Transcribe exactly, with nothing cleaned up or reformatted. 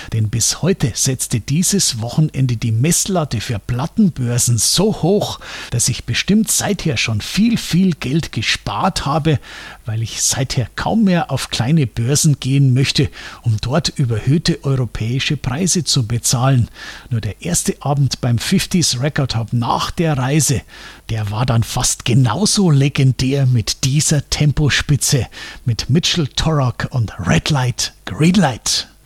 denn bis heute setzte dieses Wochenende die Messlatte für Plattenbörsen so hoch, dass ich bestimmt seither schon viel, viel Geld gespart habe, weil ich seither kaum mehr auf kleine Börsen gehen möchte, um dort überhöhte europäische Preise zu bezahlen. Nur der erste Abend beim fünfziger Record Hub nach der Reise, der war dann fast genauso legendär mit dieser Tempospitze, mit Mitchell Torok und Red Light, Green Light.